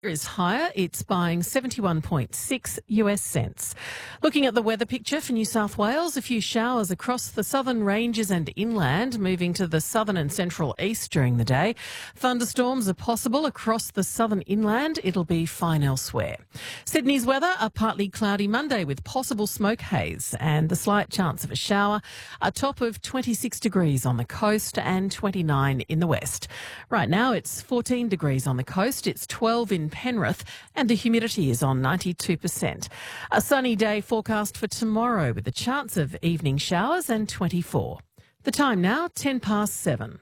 Is higher. It's buying 71.6 US cents. Looking at the weather picture for New South Wales, a few showers across the southern ranges and inland, moving to the southern and central east during the day. Thunderstorms are possible across the southern inland. It'll be fine elsewhere. Sydney's weather, a partly cloudy Monday with possible smoke haze and the slight chance of a shower. A top of 26 degrees on the coast and 29 in the west. Right now it's 14 degrees on the coast. It's 12 in Penrith and the humidity is on 92%. A sunny day forecast for tomorrow with a chance of evening showers and 24. The time now, 7:10.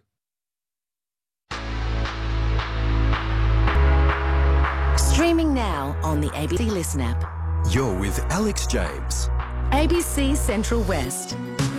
Streaming now on the ABC Listen app. You're with Alex James. ABC Central West.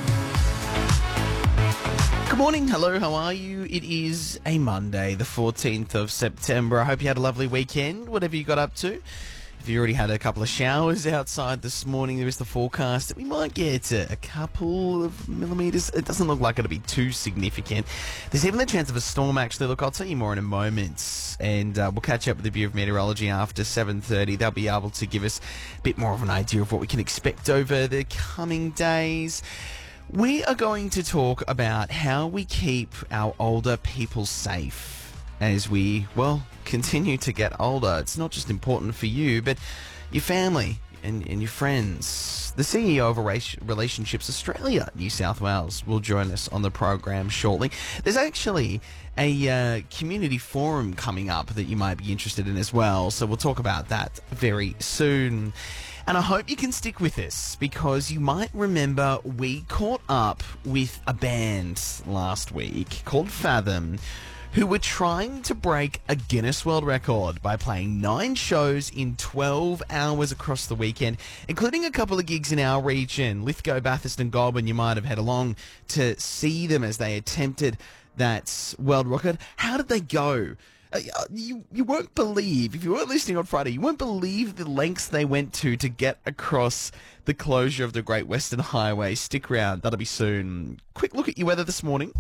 Good morning. Hello, how are you? It is a Monday, the 14th of September. I hope you had a lovely weekend, whatever you got up to. If you already had a couple of showers outside this morning, there is the forecast that we might get a couple of millimetres. It doesn't look like it'll be too significant. There's even the chance of a storm, actually. Look, I'll tell you more in a moment. And we'll catch up with the Bureau of Meteorology after 7:30. They'll be able to give us a bit more of an idea of what we can expect over the coming days. We are going to talk about how we keep our older people safe as we, continue to get older. It's not just important for you, but your family and your friends. The CEO of Relationships Australia, New South Wales, will join us on the program shortly. There's actually a community forum coming up that you might be interested in as well, so we'll talk about that very soon. And I hope you can stick with us because you might remember we caught up with a band last week called Fathom who were trying to break a Guinness World Record by playing 9 shows in 12 hours across the weekend, including a couple of gigs in our region. Lithgow, Bathurst and Goulburn, you might have head along to see them as they attempted that world record. How did they go? You won't believe, if you weren't listening on Friday, you won't believe the lengths they went to get across the closure of the Great Western Highway. Stick around, that'll be soon. Quick look at your weather this morning.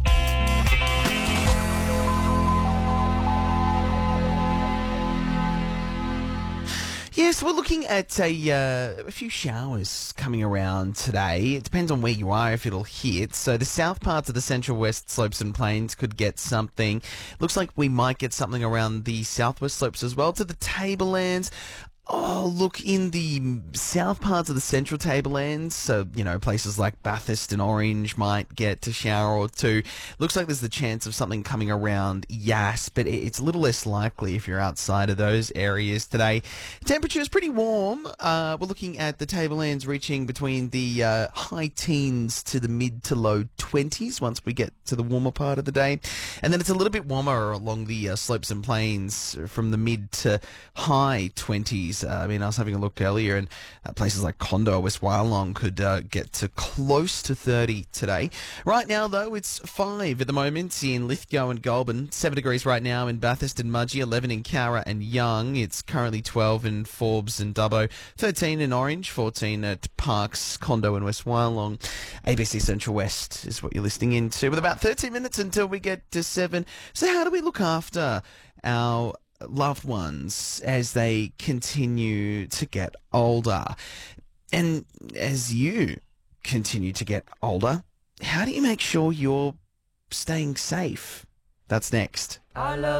Yes, we're looking at a few showers coming around today. It depends on where you are if it'll hit. So the south parts of the Central West Slopes and Plains could get something. Looks like we might get something around the southwest slopes as well to the Tablelands. Oh, look, in the south parts of the central Tablelands, so, places like Bathurst and Orange might get a shower or two. Looks like there's the chance of something coming around Yass, but it's a little less likely if you're outside of those areas today. Temperature is pretty warm. We're looking at the Tablelands reaching between the high teens to the mid to low 20s once we get to the warmer part of the day. And then it's a little bit warmer along the slopes and plains from the mid to high 20s. I was having a look earlier, and places like Condo or West Wyalong could get to close to 30 today. Right now, though, it's 5 at the moment in Lithgow and Goulburn, 7 degrees right now in Bathurst and Mudgee, 11 in Cowra and Young. It's currently 12 in Forbes and Dubbo, 13 in Orange, 14 at Parkes, Condo and West Wyalong. ABC Central West is what you're listening into, with about 13 minutes until we get to 7. So how do we look after our loved ones as they continue to get older? And as you continue to get older, how do you make sure you're staying safe? That's next.